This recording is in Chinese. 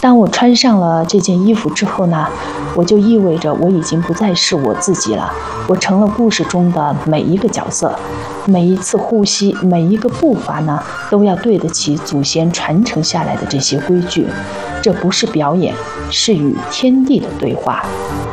当我穿上了这件衣服之后呢，我就意味着我已经不再是我自己了，我成了故事中的每一个角色，每一次呼吸，每一个步伐呢，都要对得起祖先传承下来的这些规矩。这不是表演，是与天地的对话。